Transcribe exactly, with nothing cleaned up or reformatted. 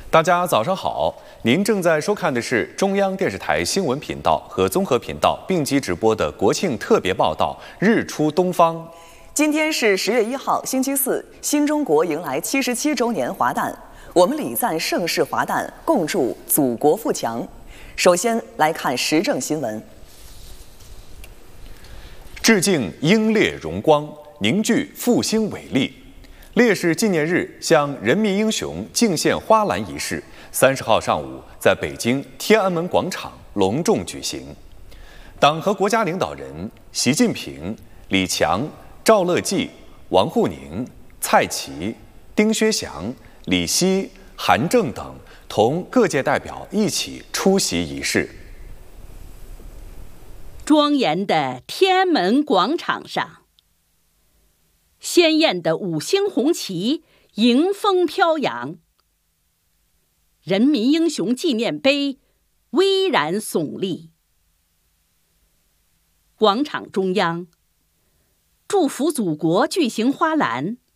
大家早上好，您正在收看的是中央电视台新闻频道和综合频道并机直播的国庆特别报道《日出东方》。 今天是十月一号，星期四，新中国迎来七十七周年华诞，我们礼赞盛世华诞，共祝祖国富强。首先来看时政新闻。 致敬英烈荣光，凝聚复兴伟力。烈士纪念日向人民英雄敬献花篮仪式，三十号上午在北京天安门广场隆重举行。党和国家领导人习近平、李强、赵乐际、王沪宁、蔡奇、丁薛祥、李希、韩正等同各界代表一起出席仪式。 庄严的天安门广场上，鲜艳的五星红旗迎风飘扬，人民英雄纪念碑巍然耸立。广场中央，祝福祖国巨型花篮